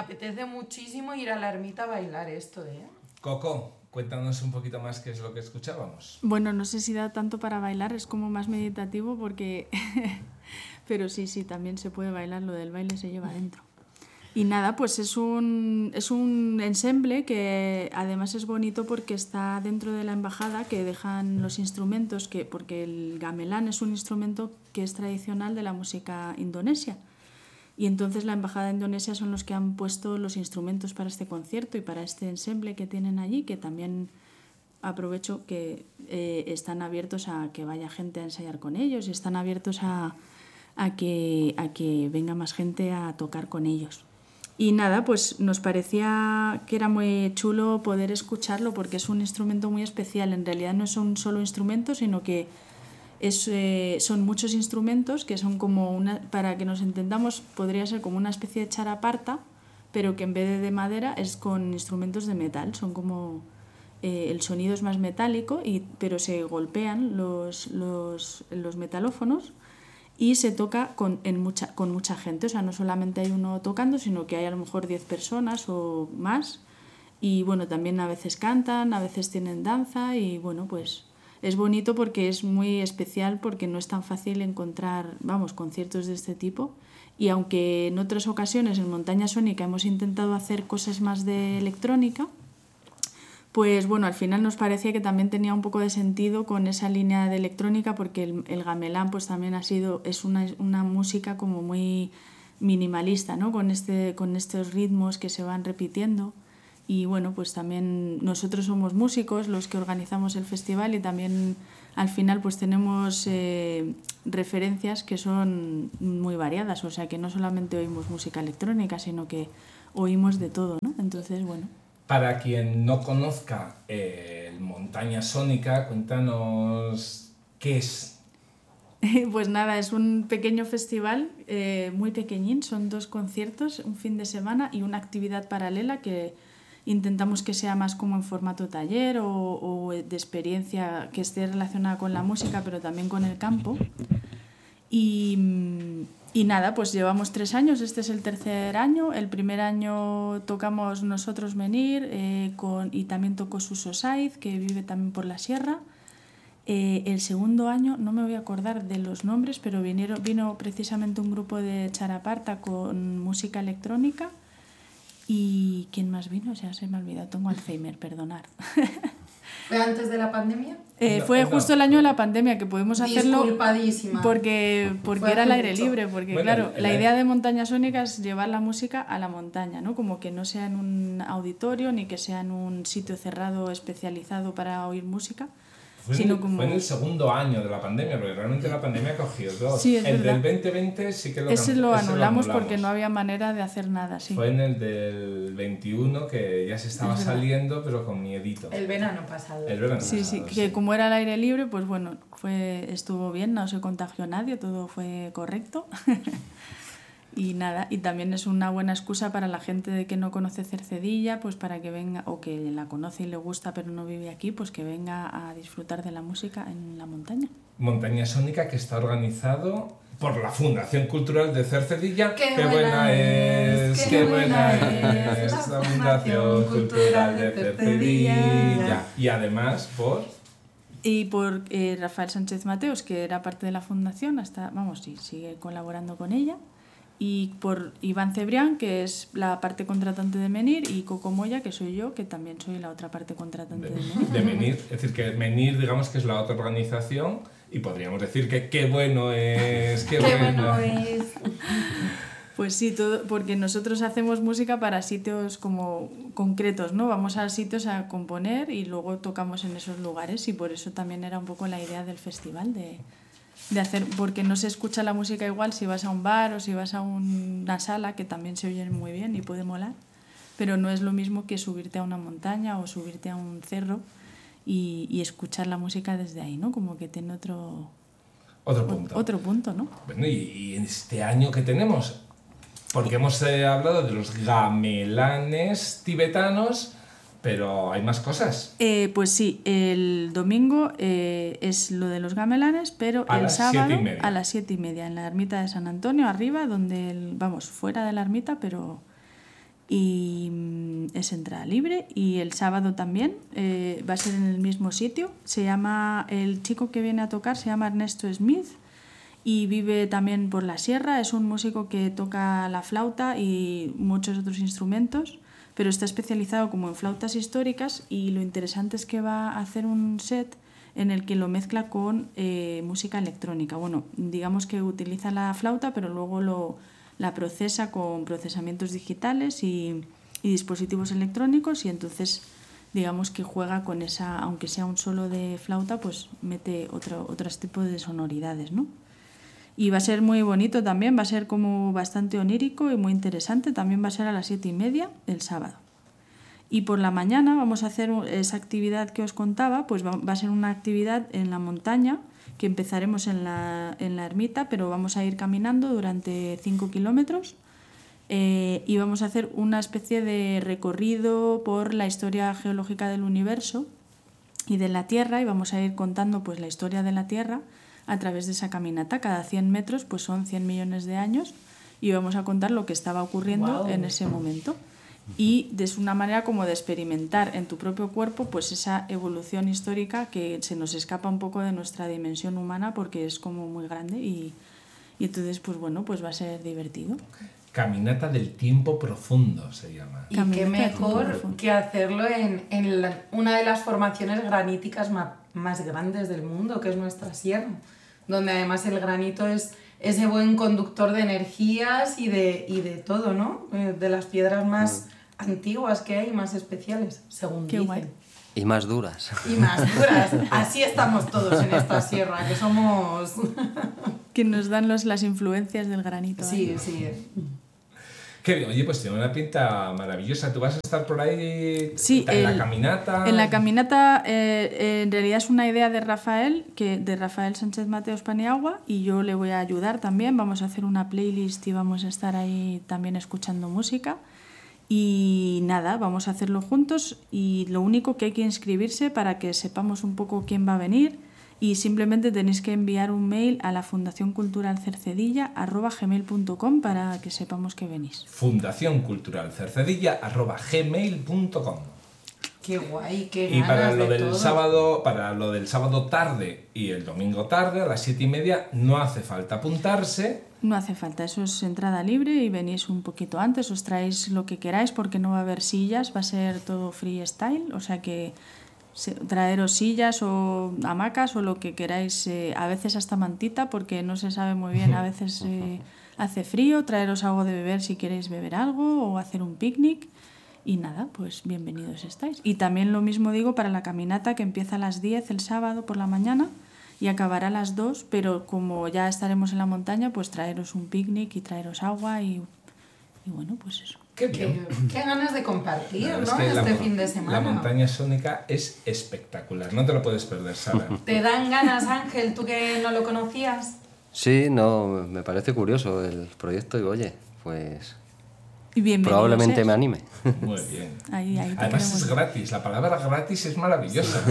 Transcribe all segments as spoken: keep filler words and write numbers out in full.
apetece muchísimo ir a la ermita a bailar esto, ¿eh? Coco, cuéntanos un poquito más qué es lo que escuchábamos. Bueno, no sé si da tanto para bailar, es como más meditativo porque... Pero sí, sí, también se puede bailar, lo del baile se lleva adentro. Y nada, pues es un, es un ensemble que además es bonito porque está dentro de la embajada, que dejan los instrumentos, que, porque el gamelán es un instrumento que es tradicional de la música indonesia. Y entonces la embajada de Indonesia son los que han puesto los instrumentos para este concierto y para este ensemble que tienen allí, que también aprovecho que eh, están abiertos a que vaya gente a ensayar con ellos y están abiertos a, a, que, a que venga más gente a tocar con ellos. Y nada, pues nos parecía que era muy chulo poder escucharlo porque es un instrumento muy especial. En realidad no es un solo instrumento, sino que es, eh, son muchos instrumentos que son como una, para que nos entendamos, podría ser como una especie de charaparta, pero que en vez de, de madera es con instrumentos de metal. Son como... Eh, el sonido es más metálico, y, pero se golpean los, los, los metalófonos y se toca con, en mucha, con mucha gente. O sea, no solamente hay uno tocando, sino que hay a lo mejor diez personas o más. Y bueno, también a veces cantan, a veces tienen danza y bueno, pues es bonito porque es muy especial, porque no es tan fácil encontrar, vamos, conciertos de este tipo. Y aunque en otras ocasiones en Montaña Sónica hemos intentado hacer cosas más de electrónica, pues bueno, al final nos parecía que también tenía un poco de sentido con esa línea de electrónica, porque el, el gamelán pues también ha sido, es una, una música como muy minimalista, ¿no? Con, este, con estos ritmos que se van repitiendo. Y bueno, pues también nosotros somos músicos los que organizamos el festival, y también al final pues tenemos eh, referencias que son muy variadas, o sea que no solamente oímos música electrónica, sino que oímos de todo, ¿no? Entonces, bueno. Para quien no conozca eh, Montaña Sónica, cuéntanos qué es. Pues nada, es un pequeño festival eh, muy pequeñín, son dos conciertos, un fin de semana y una actividad paralela que intentamos que sea más como en formato taller o, o de experiencia que esté relacionada con la música, pero también con el campo. Y, y nada, pues llevamos tres años, este es el tercer año. El primer año tocamos nosotros Menir eh, con, y también tocó Suso Saiz, que vive también por la sierra. Eh, el segundo año, no me voy a acordar de los nombres, pero vinieron, vino precisamente un grupo de charaparta con música electrónica. ¿Y quién más vino? O sea, se me ha olvidado, tengo Alzheimer, perdonar. ¿Fue antes de la pandemia? Eh, No, fue no. justo el año de la pandemia, que podemos hacerlo Disculpadísima. porque, porque Fue era al hace aire mucho. libre, porque Bueno, claro, el- la el- idea de Montaña Sónica es llevar la música a la montaña, ¿no? Como que no sea en un auditorio ni que sea en un sitio cerrado especializado para oír música, Fue, sino en, como... fue en el segundo año de la pandemia, porque realmente la pandemia cogió dos. Sí, es el verdad. del veinte veinte sí que lo Ese cance- lo ese anulamos porque no había manera de hacer nada, sí. Fue en el del veintiuno que ya se estaba Es verdad. saliendo, pero con miedito. El verano pasado. El verano Sí, sí, pasado, que como era al aire libre, pues bueno, fue, estuvo bien, no se contagió nadie, todo fue correcto. Y nada, y también es una buena excusa para la gente de que no conoce Cercedilla, pues para que venga, o que la conoce y le gusta pero no vive aquí, pues que venga a disfrutar de la música en la montaña. Montaña Sónica, que está organizado por la Fundación Cultural de Cercedilla. ¡Qué ¡Qué buena buena es! es! ¡Qué ¡Qué buena buena es! es! La La Fundación Cultural de Cercedilla. Cercedilla. Y además por... Y por eh, Rafael Sánchez Mateos, que era parte de la fundación, hasta, vamos, sí, sigue colaborando con ella. Y por Iván Cebrián, que es la parte contratante de Menir, y Coco Moya, que soy yo, que también soy la otra parte contratante de, de, de Menir. de Menir. Es decir, que Menir, digamos que es la otra organización, y podríamos decir que qué bueno es, qué, ¡Qué bueno. bueno es! Pues sí, todo, porque nosotros hacemos música para sitios como concretos, ¿no? Vamos a sitios a componer y luego tocamos en esos lugares, y por eso también era un poco la idea del festival, de, de hacer, porque no se escucha la música igual si vas a un bar o si vas a un- una sala, que también se oyen muy bien y puede molar, pero no es lo mismo que subirte a una montaña o subirte a un cerro y, y escuchar la música desde ahí, ¿no? Como que tiene otro, Otro punto. otro punto, ¿no? Bueno, y, y este año que tenemos, porque hemos eh, hablado de los gamelanes tibetanos, pero hay más cosas. Eh, pues sí, el domingo eh, es lo de los gamelanes, pero A el las sábado siete y media. a las siete y media en la ermita de San Antonio, arriba, donde el- vamos, fuera de la ermita, pero... y mm, es entrada libre. Y el sábado también eh, va a ser en el mismo sitio. Se llama, el chico que viene a tocar se llama Ernesto Smith y vive también por la sierra. Es un músico que toca la flauta y muchos otros instrumentos, pero está especializado como en flautas históricas, y lo interesante es que va a hacer un set en el que lo mezcla con eh, música electrónica. Bueno, digamos que utiliza la flauta, pero luego lo, la procesa con procesamientos digitales y, y dispositivos electrónicos, y entonces digamos que juega con esa, aunque sea un solo de flauta, pues mete otro, otros tipos de sonoridades, ¿no? Y va a ser muy bonito también, va a ser como bastante onírico y muy interesante. También va a ser a las siete y media el sábado. Y por la mañana vamos a hacer esa actividad que os contaba, pues va, va a ser una actividad en la montaña, que empezaremos en la, en la ermita, pero vamos a ir caminando durante cinco kilómetros eh, y vamos a hacer una especie de recorrido por la historia geológica del universo y de la Tierra, y vamos a ir contando pues la historia de la Tierra a través de esa caminata. Cada cien metros pues son cien millones de años, y vamos a contar lo que estaba ocurriendo Wow. en ese momento. Y es una manera como de experimentar en tu propio cuerpo pues esa evolución histórica que se nos escapa un poco de nuestra dimensión humana, porque es como muy grande, y, y entonces pues bueno, pues va a ser divertido. Caminata del tiempo profundo se llama. Y Caminata qué de tiempo mejor profundo. que hacerlo en, en la- una de las formaciones graníticas ma- más grandes del mundo, que es nuestra sierra, donde además el granito es ese buen conductor de energías y de, y de todo, ¿no? Eh, De las piedras más antiguas que hay, más especiales, según Qué dicen. guay. Y más duras. Y más duras. Así estamos todos en esta sierra, que somos... Que nos dan los, las influencias del granito. Sí, ahí. sí. Qué bien, oye, pues tiene una pinta maravillosa. ¿Tú vas a estar por ahí Sí, en la el- caminata? En la caminata, eh, eh, en realidad es una idea de Rafael, que, de Rafael Sánchez Mateos Paniagua, y yo le voy a ayudar también. Vamos a hacer una playlist y vamos a estar ahí también escuchando música. Y nada, vamos a hacerlo juntos, y lo único que hay que inscribirse para que sepamos un poco quién va a venir, y simplemente tenéis que enviar un mail a la Fundación Cultural Cercedilla arroba gmail punto com para que sepamos que venís. Fundación Cultural Cercedilla arroba gmail punto com. Qué guay, qué Y ganas para lo de del todo. sábado, para lo del sábado tarde y el domingo tarde a las siete y media no hace falta apuntarse. No hace falta, eso es entrada libre y venís un poquito antes, os traéis lo que queráis porque no va a haber sillas, va a ser todo freestyle, o sea que se- traeros sillas o hamacas o lo que queráis, eh, a veces hasta mantita porque no se sabe muy bien, a veces eh, hace frío, traeros algo de beber si queréis beber algo o hacer un picnic. Y nada, pues bienvenidos estáis. Y también lo mismo digo para la caminata, que empieza a las diez el sábado por la mañana y acabará a las dos, pero como ya estaremos en la montaña, pues traeros un picnic y traeros agua y, y bueno, pues eso. Qué bien. Qué, qué ganas de compartir, La verdad ¿no? es que Este la, fin de semana. la montaña sónica es espectacular, no te lo puedes perder, Sara. ¿Te dan ganas, Ángel, tú que no lo conocías? Sí, no, me parece curioso el proyecto y oye, pues Y bienvenidos. probablemente ¿eh? me anime. Muy bien. Ahí, ahí te Además queremos. es gratis, la palabra gratis es maravillosa.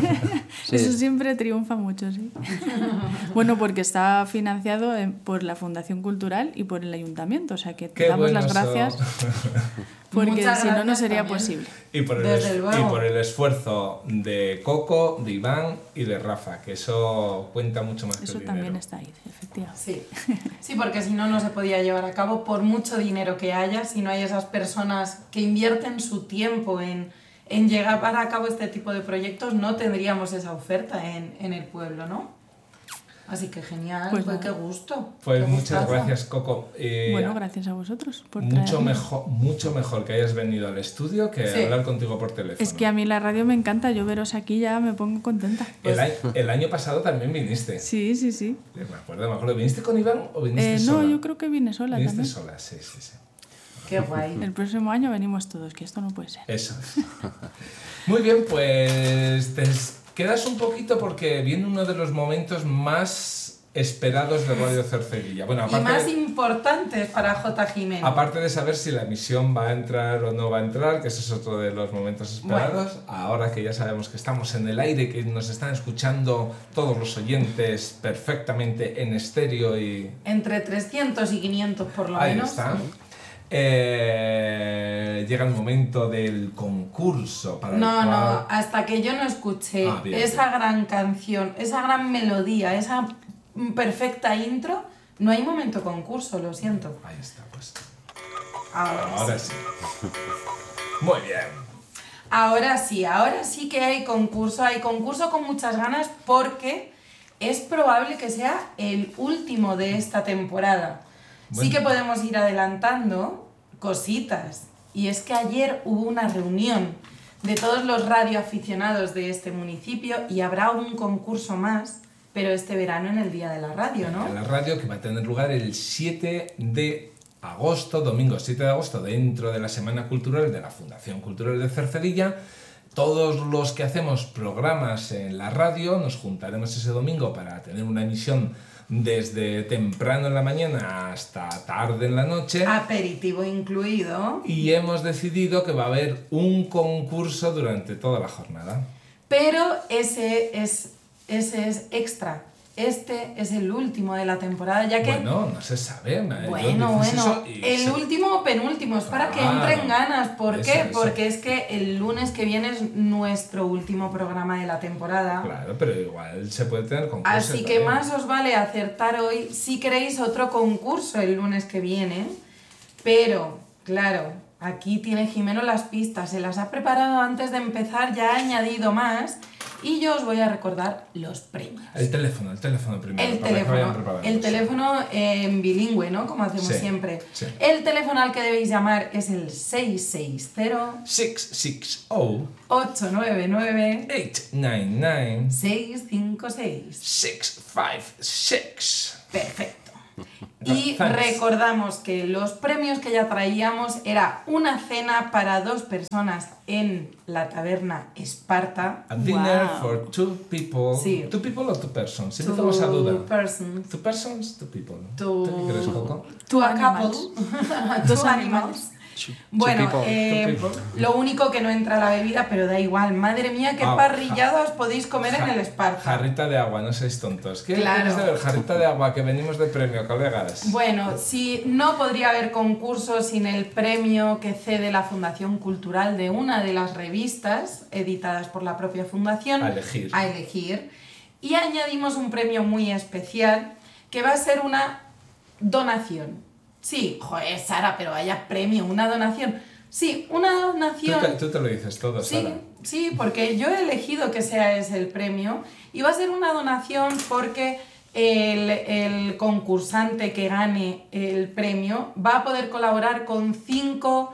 Sí. Eso siempre triunfa mucho, sí. Bueno, porque está financiado eh, por la Fundación Cultural y por el Ayuntamiento, o sea que te Qué damos bueno las gracias eso. porque Muchas si no, no gracias sería también. posible. Y por, el Desde es- luego. y por el esfuerzo de Coco, de Iván y de Rafa, que eso cuenta mucho más que Eso el dinero. también está ahí, efectivamente. Sí. Sí, porque si no, no se podía llevar a cabo por mucho dinero que haya, si no hay esas personas que invierten su tiempo en, en llevar a cabo este tipo de proyectos, no tendríamos esa oferta en, en el pueblo, ¿no? Así que genial, Pues pues, nada. qué gusto. Pues qué muchas gustazo. gracias, Coco. Eh, Bueno, gracias a vosotros por mucho traerme. mejor, mucho mejor que hayas venido al estudio que Sí. hablar contigo por teléfono. Es que a mí la radio me encanta, yo veros aquí ya me pongo contenta. el, año, el año pasado también viniste. Sí, sí, sí. Me acuerdo, me acuerdo. ¿Viniste con Iván o viniste Eh, sola? no, yo creo que vine sola Viniste también. sola, sí, sí, sí. Qué guay. El próximo año venimos todos, que esto no puede ser. Eso es. Muy bien, pues te quedas un poquito porque viene uno de los momentos más esperados de Radio Cercedilla. Bueno, Y más aparte, importantes para J. Jiménez. aparte de saber si la emisión va a entrar o no va a entrar, que ese es otro de los momentos esperados, ahora que ya sabemos que estamos en el aire, que nos están escuchando todos los oyentes perfectamente en estéreo y Entre trescientos y quinientos por lo ahí menos. está. eh, llega el momento del concurso para No, el cual... no, hasta que yo no escuché Ah, bien, esa bien. gran canción, esa gran melodía, esa perfecta intro, no hay momento concurso, lo siento. Ahí está, pues. Ahora, Ahora sí. sí. Muy bien. Ahora sí, ahora sí que hay concurso, hay concurso con muchas ganas porque es probable que sea el último de esta temporada. Bueno. Sí que podemos ir adelantando cositas. Y es que ayer hubo una reunión de todos los radioaficionados de este municipio y habrá un concurso más, pero este verano en el Día de la Radio, ¿no? En la radio que va a tener lugar el siete de agosto, domingo siete de agosto, dentro de la Semana Cultural de la Fundación Cultural de Cercedilla. Todos los que hacemos programas en la radio nos juntaremos ese domingo para tener una emisión desde temprano en la mañana hasta tarde en la noche. Aperitivo incluido. Y hemos decidido que va a haber un concurso durante toda la jornada. Pero ese es, ese es extra. Este es el último de la temporada, ya que... Bueno, no se sabe. me- yo Bueno, dices bueno, eso y el se- último o penúltimo, es para que Claro. entren ganas. ¿Por Eso, qué? eso. Porque es que el lunes que viene es nuestro último programa de la temporada. Claro, pero igual se puede tener concurso. Así que también. más os vale acertar hoy si queréis otro concurso el lunes que viene. Pero, claro, aquí tiene Jimeno las pistas, se las ha preparado antes de empezar, ya ha añadido más. Y yo os voy a recordar los premios. El teléfono, el teléfono primero. El para que vayan teléfono, preparando. el teléfono en bilingüe, ¿no? Como hacemos Sí, siempre. sí. El teléfono al que debéis llamar es el seis seis cero, seis seis cero, ocho nueve nueve, ocho nueve nueve, seis cinco seis. seis cinco seis. Perfecto. Y Thanks. recordamos que los premios que ya traíamos era una cena para dos personas en la taberna Esparta. A dinner Wow. for two people. Sí. ¿Two people o two persons? Siempre Two tenemos esa duda. persons. ¿Two persons? Two people. Two- ¿Tú qué crees, Coco? Two a animals. couple. Dos Two animales. Bueno, people. eh, Two people. lo único que no entra la bebida, pero da igual. Madre mía, qué Ah, parrillada os podéis comer en Ja- el Esparta. Jarrita de agua, no seáis tontos. ¿Qué Claro. quieres de ver? Jarrita de agua, que venimos de premio, colegas. Bueno, si no podría haber concurso sin el premio que cede la Fundación Cultural de una de las revistas editadas por la propia Fundación. A elegir. A elegir. Y añadimos un premio muy especial que va a ser una donación. Sí, joder, Sara, pero vaya premio, una donación. Sí, una Tú donación. te, tú te lo dices todo, Sí, Sara. sí, porque yo he elegido que sea ese el premio y va a ser una donación porque el, el concursante que gane el premio va a poder colaborar con cinco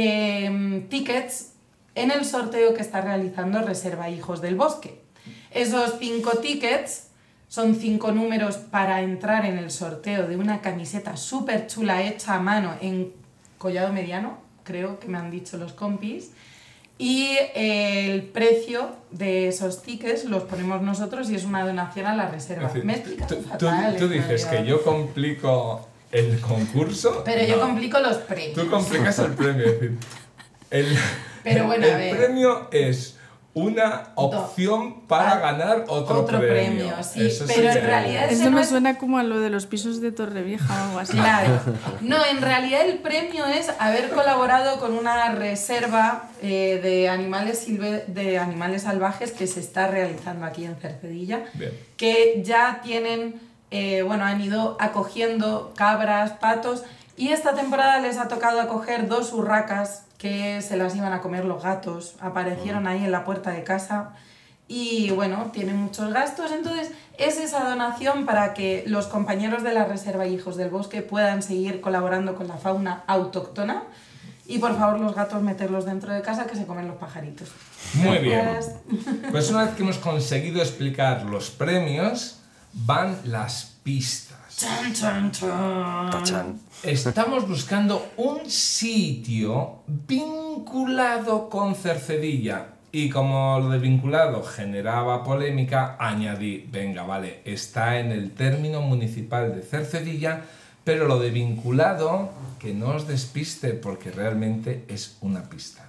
eh, tickets en el sorteo que está realizando Reserva Hijos del Bosque. Esos cinco tickets son cinco números para entrar en el sorteo de una camiseta súper chula hecha a mano en collado mediano, creo que me han dicho los compis. Y el precio de esos tickets los ponemos nosotros y es una donación a la reserva. Es decir, ¿Me he explicado tú, tú- fatal, tú en dices realidad? que yo complico el concurso. Pero yo No. complico los premios. Tú complicas el premio. Es decir, el, Pero bueno, el a ver. premio es una opción para Ah, ganar otro, otro premio, sí, Eso pero en que- realidad es- Esto Ese no me es- suena como a lo de los pisos de Torrevieja o algo así. Claro. No, en realidad el premio es haber colaborado con una reserva eh, de, animales silve- de animales salvajes que se está realizando aquí en Cercedilla. Bien. Que ya tienen, eh, bueno, han ido acogiendo cabras, patos y esta temporada les ha tocado acoger dos urracas que se las iban a comer los gatos. Aparecieron ahí en la puerta de casa y bueno, tienen muchos gastos. Entonces es esa donación para que los compañeros de la Reserva Hijos del Bosque puedan seguir colaborando con la fauna autóctona. Y por favor los gatos meterlos dentro de casa que se comen los pajaritos. Muy bien. Gracias. Pues una vez que hemos conseguido explicar los premios, van las pistas. Chan, chan, chan. Tachan. Estamos buscando un sitio vinculado con Cercedilla. Y como lo de vinculado generaba polémica, añadí, venga, vale, está en el término municipal de Cercedilla, pero lo de vinculado, que no os despiste porque realmente es una pista.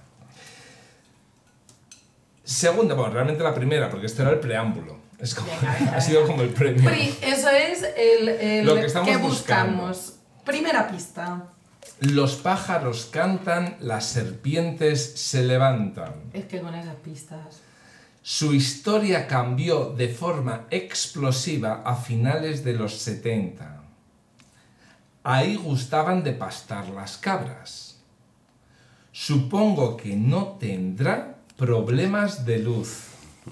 Segunda, bueno, realmente la primera, porque esto era el preámbulo. Es como, Venga, venga, ha sido como el premio. Pri- eso es el, el Lo que estamos buscando. buscamos. Primera pista. Los pájaros cantan, las serpientes se levantan. Es que con esas pistas... Su historia cambió de forma explosiva a finales de los setenta. Ahí gustaban de pastar las cabras. Supongo que no tendrá problemas de luz.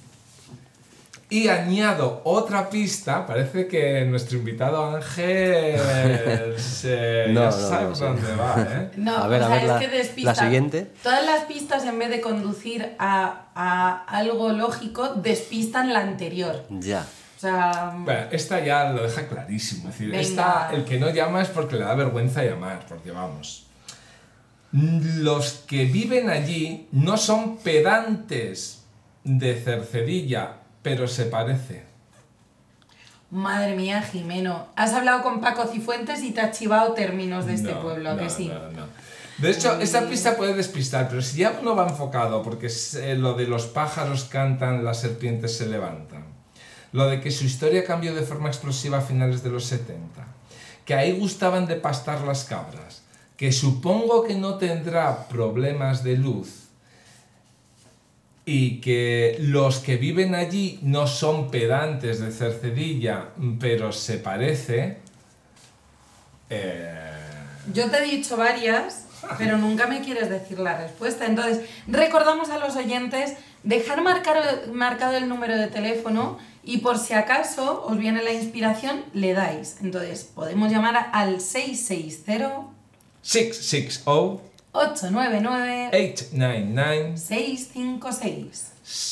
Y añado otra pista, parece que nuestro invitado Ángel se, No, ya no, sabe no, por sí. dónde va, ¿eh? No, A ver, o a sea, ver, es la- que despista. la siguiente. Todas las pistas, en vez de conducir a, a algo lógico, despistan la anterior. Ya. O sea... Bueno, esta ya lo deja clarísimo. Es decir, Venga. esta, el que no llama es porque le da vergüenza llamar, porque vamos. Los que viven allí no son pedantes de Cercedilla, pero se parece. Madre mía, Jimeno. Has hablado con Paco Cifuentes y te has chivado términos de este No, pueblo, ¿a no, que sí? no, no. De hecho, esta pista puede despistar, pero si ya uno va enfocado, porque es, eh, lo de los pájaros cantan, las serpientes se levantan, lo de que su historia cambió de forma explosiva a finales de los setenta, que ahí gustaban de pastar las cabras, que supongo que no tendrá problemas de luz, y que los que viven allí no son pedantes de Cercedilla, pero se parece... Eh... Yo te he dicho varias, pero nunca me quieres decir la respuesta. Entonces, recordamos a los oyentes dejar marcar, marcado el número de teléfono y por si acaso os viene la inspiración, le dais. Entonces, podemos llamar al seis seis cero, seis seis cero, ocho nueve nueve, ocho nueve nueve, seis cinco seis.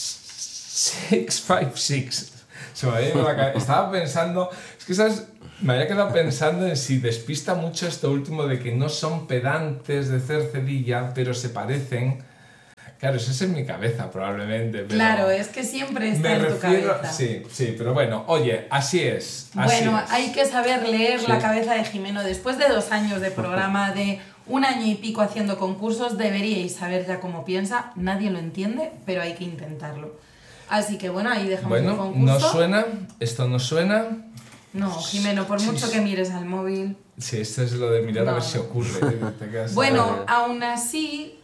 seis cinco seis. Se me había ido la cabeza. Estaba pensando, es que sabes, me había quedado pensando en si despista mucho esto último de que no son pedantes de Cercedilla, pero se parecen. Claro, eso es en mi cabeza probablemente. Pero Claro, es que siempre está me en tu refiero, cabeza. sí, sí, pero bueno, oye, así es. Así Bueno, es. hay que saber leer Sí. la cabeza de Jimeno. Después de dos años de programa, de un año y pico haciendo concursos, deberíais saber ya cómo piensa. Nadie lo entiende, pero hay que intentarlo. Así que bueno, ahí dejamos el Bueno, concurso. no suena, esto no suena. No, Jimeno, por Sí, mucho sí. que mires al móvil. Sí, esto es lo de mirar a No, ver si no. ocurre. Te quedas- Bueno, aún así,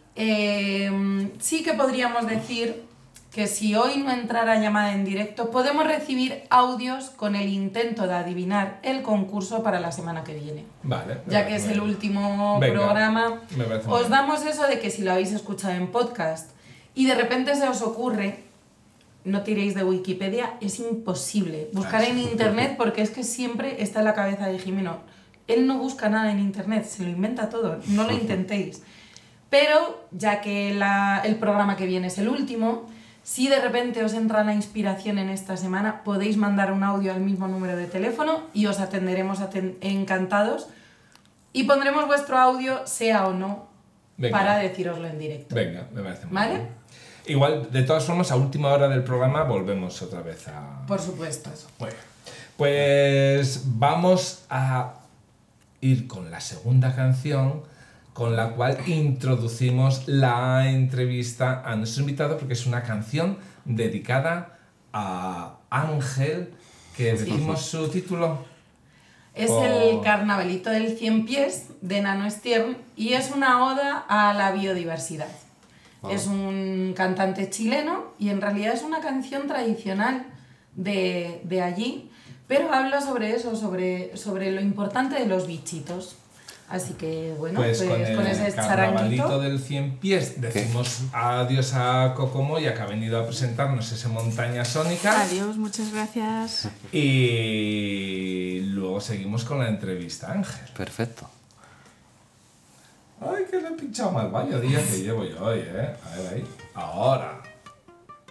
eh, sí que podríamos decir que si hoy no entrara llamada en directo, podemos recibir audios con el intento de adivinar el concurso para la semana que viene. Vale. me Ya que es parece el muy bien. último Venga, programa, me parece muy os bien. damos eso de que si lo habéis escuchado en podcast y de repente se os ocurre, no tiréis de Wikipedia, es imposible. Buscar Ah, en sí. internet porque es que siempre está en la cabeza de Jimeno. Él no busca nada en internet, se lo inventa todo, no lo intentéis. Pero ya que la- el programa que viene es el último, si de repente os entra la inspiración en esta semana, podéis mandar un audio al mismo número de teléfono y os atenderemos aten- encantados y pondremos vuestro audio, sea o no, Venga. para decíroslo en directo. Venga, me parece muy ¿Vale? bien. Igual, de todas formas, a última hora del programa volvemos otra vez a... Por supuesto. Muy bien. Pues vamos a ir con la segunda canción con la cual introducimos la entrevista a nuestro invitado porque es una canción dedicada a Ángel, que decimos su título. Es Oh. el Carnavalito del Cien Pies de Nano Stern y es una oda a la biodiversidad. Wow. Es un cantante chileno y en realidad es una canción tradicional de, de allí, pero habla sobre eso, sobre, sobre lo importante de los bichitos. Así que bueno, Pues, pues, con con, el ese carnavalito charanguito. del Cien Pies decimos adiós a Cocomoya, que ha venido a presentarnos ese Montaña Sónica. Adiós, muchas gracias. Y luego seguimos con la entrevista, Ángel. Perfecto. Ay, que le he pinchado mal, vaya día que llevo yo hoy, ¿eh? A ver ahí. Ahora.